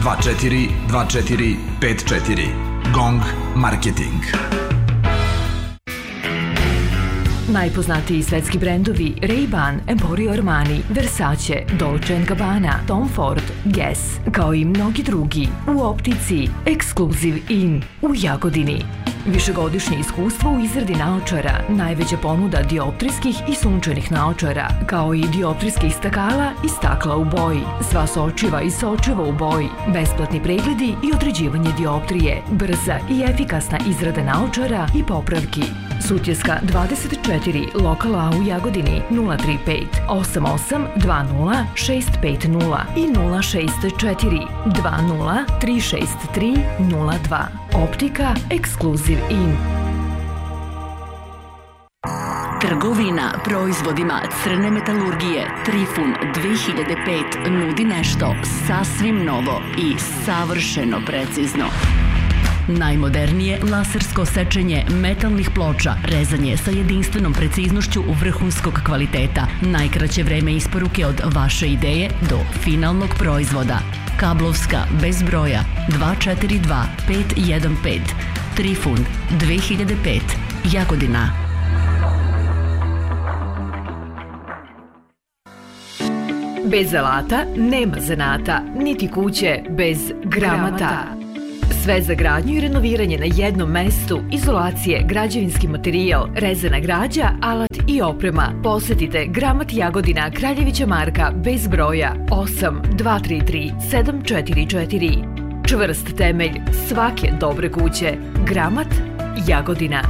242454. GONG Marketing. Najpoznatiji svetski brendovi Ray-Ban, Emporio Armani, Versace, Dolce & Gabbana, Tom Ford, Guess, kao i mnogi drugi u optici Exclusive In u Jagodini. Višegodišnje iskustvo u izradi naočara, najveća ponuda dioptrijskih i sunčanih naočara, kao i dioptrijskih stakala i stakla u boji, sva sočiva i sočiva u boji, besplatni pregledi i određivanje dioptrije, brza i efikasna izrada naočara i popravki. Sutjeska 24, lokal A u Jagodini 035 88 20 650 i 064 20 363 02. Optika Exclusive In. Trgovina proizvodima crne metalurgije Trifun 2005 nudi nešto sasvim novo i savršeno precizno. Najmodernije lasersko sečenje metalnih ploča, rezanje sa jedinstvenom preciznošću vrhunskog kvaliteta, najkraće vreme isporuke od vaše ideje do finalnog proizvoda. Kablovska bez broja 242 515 Trifun 2005 Jagodina. Bez alata nema zanata, niti kuće bez Gramata. Sve za gradnju i renoviranje na jednom mestu, izolacije, građevinski materijal, rezana građa, alat i oprema. Posetite Gramat Jagodina, Kraljevića Marka, bez broja 8 233 744. Čvrst temelj svake dobre kuće. Gramat Jagodina.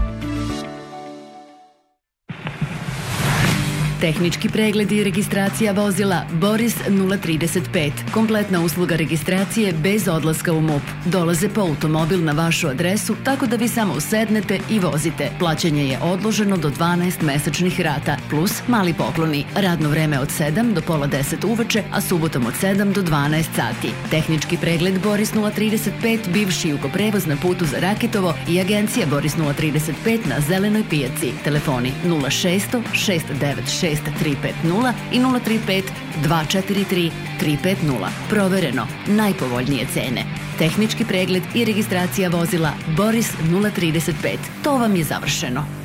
Tehnički pregled i registracija vozila Boris 035. Kompletna usluga registracije bez odlaska u MUP. Dolaze po automobil na vašu adresu tako da vi samo sednete i vozite. Plaćanje je odloženo do 12 mesečnih rata plus mali pokloni. Radno vreme od 7 do pola 10 uveče, a subotom od 7 do 12 sati. Tehnički pregled Boris 035, bivši Jugoprevoz na putu za Rakitovo i agencija Boris 035 na Zelenoj pijaci. Telefoni 0600 696 350 i 035 243 350. Provereno, najpovoljnije cene. Tehnički pregled i registracija vozila Boris 035. To vam je završeno.